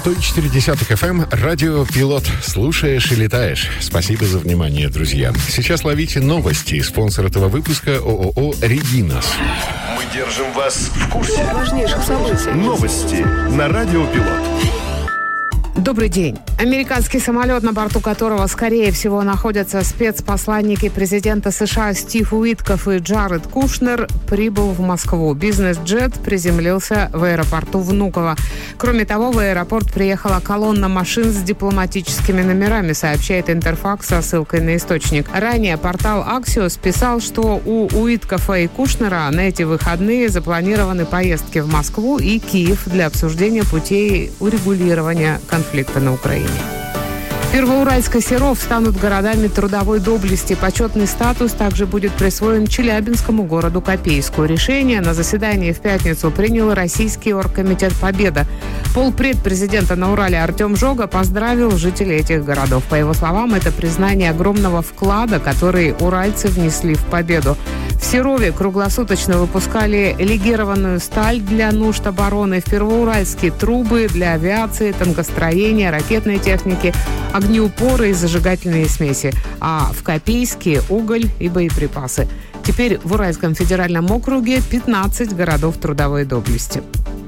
104.10 FM, радио «Пилот». Слушаешь и летаешь. Спасибо за внимание, друзья. Сейчас ловите новости. Спонсор этого выпуска — ООО «Регинас». Мы держим вас в курсе важнейших событий. Новости на радио «Пилот». Добрый день. Американский самолет, на борту которого, скорее всего, находятся спецпосланники президента США Стив Уиткоф и Джаред Кушнер, прибыл в Москву. Бизнес-джет приземлился в аэропорту Внуково. Кроме того, в аэропорт приехала колонна машин с дипломатическими номерами, сообщает Интерфакс со ссылкой на источник. Ранее портал Axios писал, что у Уиткофа и Кушнера на эти выходные запланированы поездки в Москву и Киев для обсуждения путей урегулирования конфликта на Украине. Первоуральск и Серов станут городами трудовой доблести. Почетный статус также будет присвоен Челябинскому городу Копейску. Решение на заседании в пятницу принял Российский оргкомитет «Победа». Полпред президента на Урале Артем Жога поздравил жителей этих городов. По его словам, это признание огромного вклада, который уральцы внесли в победу. В Серове круглосуточно выпускали легированную сталь для нужд обороны, в Первоуральске трубы для авиации, танкостроения, ракетной техники, огнеупоры и зажигательные смеси, а в Копейске уголь и боеприпасы. Теперь в Уральском федеральном округе 15 городов трудовой доблести.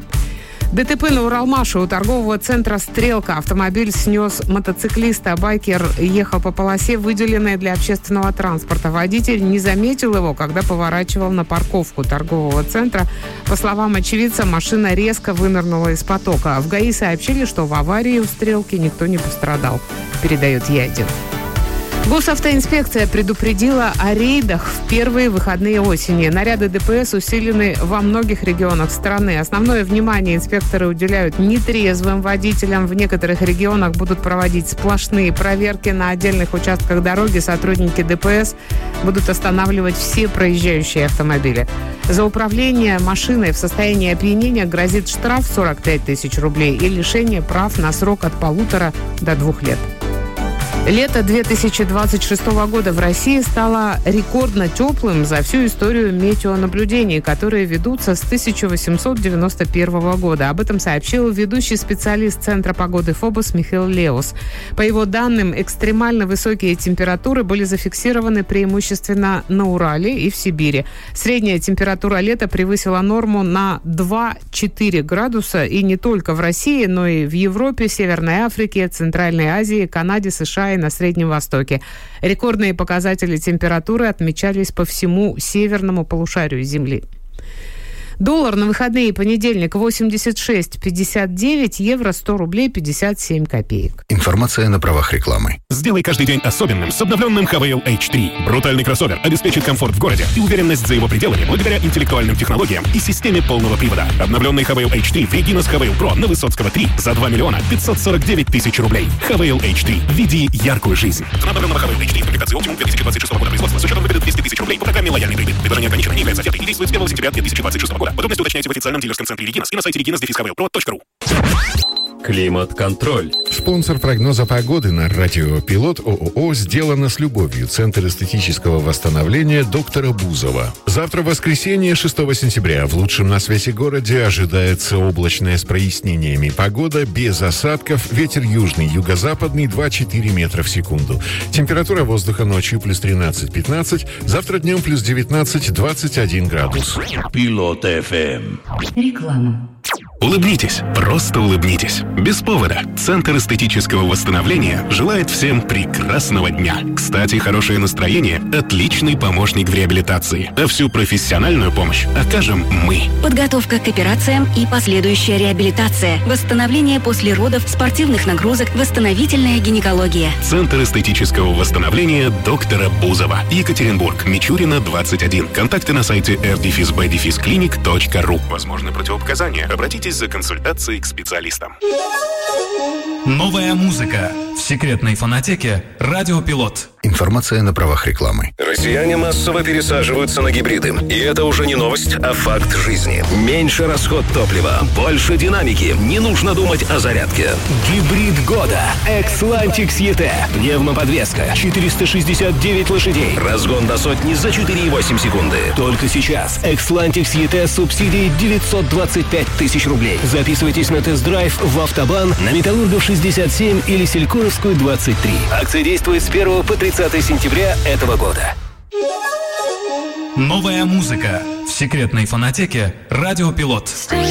ДТП на Уралмаше. У торгового центра «Стрелка» автомобиль снес мотоциклиста. Байкер ехал по полосе, выделенной для общественного транспорта. Водитель не заметил его, когда поворачивал на парковку торгового центра. По словам очевидца, машина резко вынырнула из потока. В ГАИ сообщили, что в аварии у «Стрелки» никто не пострадал, передает Е1. Госавтоинспекция предупредила о рейдах в первые выходные осени. Наряды ДПС усилены во многих регионах страны. Основное внимание инспекторы уделяют нетрезвым водителям. В некоторых регионах будут проводить сплошные проверки. На отдельных участках дороги сотрудники ДПС будут останавливать все проезжающие автомобили. За управление машиной в состоянии опьянения грозит штраф 45 тысяч рублей и лишение прав на срок от 1,5 до 2 лет. Лето 2026 года в России стало рекордно теплым за всю историю метеонаблюдений, которые ведутся с 1891 года. Об этом сообщил ведущий специалист Центра погоды ФОБОС Михаил Леус. По его данным, экстремально высокие температуры были зафиксированы преимущественно на Урале и в Сибири. Средняя температура лета превысила норму на 2-4 градуса и не только в России, но и в Европе, Северной Африке, Центральной Азии, Канаде, США и на Среднем Востоке. Рекордные показатели температуры отмечались по всему северному полушарию Земли. Доллар на выходные понедельник 86,59, евро 100 рублей 57 копеек. Информация на правах рекламы. Сделай каждый день особенным с обновленным Havail H3. Брутальный кроссовер обеспечит комфорт в городе и уверенность за его пределами благодаря интеллектуальным технологиям и системе полного привода. Обновленный Havail H3 в Регинас Havail Pro на Высоцкого 3 за 2 миллиона 549 тысяч рублей. Havail H3. Веди яркую жизнь. Цена обновленного Havail H3 в комплектации Optimum 2026 года производства с учетом выгоды 200 тысяч рублей по программе «Лояльный кредит». Предложение ограничено, не является офертой и действует с 1 сентября 2026 года. Подробности уточняйте в официальном дилерском центре Регинас и на сайте reginas-havailpro.ru. Климат-контроль. Спонсор прогноза погоды на радио «Пилот» ООО «Сделано с любовью». Центр эстетического восстановления доктора Бузова. Завтра, воскресенье, 6 сентября. В лучшем на свете городе ожидается облачное с прояснениями. Погода без осадков. Ветер южный, юго-западный 2-4 метра в секунду. Температура воздуха ночью плюс 13-15. Завтра днем плюс 19-21 градус. Пилот FM. Реклама. Улыбнитесь, просто улыбнитесь. Без повода. Центр эстетического восстановления желает всем прекрасного дня. Кстати, хорошее настроение – отличный помощник в реабилитации. А всю профессиональную помощь окажем мы. Подготовка к операциям и последующая реабилитация. Восстановление после родов, спортивных нагрузок, восстановительная гинекология. Центр эстетического восстановления доктора Бузова. Екатеринбург, Мичурина, 21. Контакты на сайте r-b-clinic.ru. Возможны противопоказания. Обратитесь за консультацией к специалистам. Новая музыка в секретной фонотеке «Радио Пилот». Информация на правах рекламы. Россияне массово пересаживаются на гибриды. И это уже не новость, а факт жизни. Меньше расход топлива, больше динамики. Не нужно думать о зарядке. Гибрид года. Xlantix ET. Пневмоподвеска. 469 лошадей. Разгон до сотни за 4,8 секунды. Только сейчас. Xlantix ET с субсидией 925 тысяч рублей. Записывайтесь на тест-драйв в Автобан на Металлургов 67 или Селькоровскую 23. Акция действует с 1 по 30 сентября этого года. Новая музыка в секретной фонотеке «Радио Пилот».